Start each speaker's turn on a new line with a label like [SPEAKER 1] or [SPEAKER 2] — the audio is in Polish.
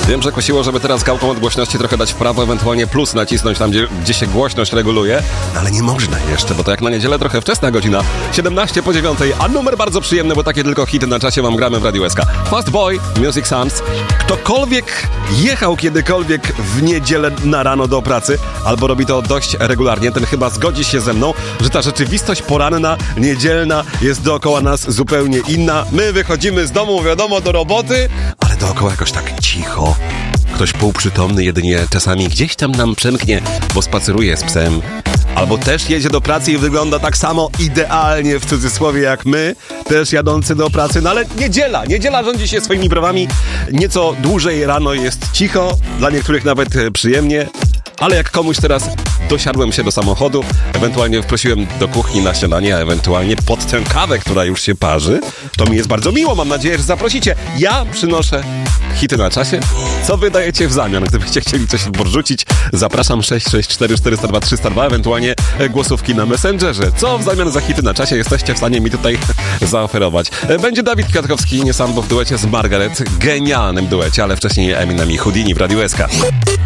[SPEAKER 1] Wiem, że kusiło, żeby teraz automat głośności trochę dać w prawo, ewentualnie plus nacisnąć tam, gdzie się głośność reguluje, ale nie można jeszcze, bo to jak na niedzielę trochę wczesna godzina, 17 po 9, a numer bardzo przyjemny, bo takie tylko hity na czasie wam gramy w Radiu SK. Fast Boy, Music Sounds. Ktokolwiek jechał kiedykolwiek w niedzielę na rano do pracy, albo robi to dość regularnie, ten chyba zgodzi się ze mną, że ta rzeczywistość poranna, niedzielna jest dookoła nas zupełnie inna. My wychodzimy z domu, wiadomo, do roboty, ale dookoła jakoś tak cicho. Ktoś półprzytomny jedynie czasami gdzieś tam nam przemknie, bo spaceruje z psem. Albo też jedzie do pracy i wygląda tak samo idealnie, w cudzysłowie, jak my, też jadący do pracy. No ale niedziela rządzi się swoimi prawami. Nieco dłużej rano jest cicho, dla niektórych nawet przyjemnie. Ale jak komuś teraz dosiadłem się do samochodu, ewentualnie wprosiłem do kuchni na śniadanie, a ewentualnie pod tę kawę, która już się parzy, to mi jest bardzo miło, mam nadzieję, że zaprosicie. Ja przynoszę hity na czasie. Co wy dajecie w zamian? Gdybyście chcieli coś podrzucić, zapraszam 664 402 302, ewentualnie głosówki na Messengerze. Co w zamian za hity na czasie jesteście w stanie mi tutaj zaoferować? Będzie Dawid Kwiatkowski, nie sam, bo w duecie z Margaret, genialnym duecie, ale wcześniej Eminem i Houdini w Radiu SK.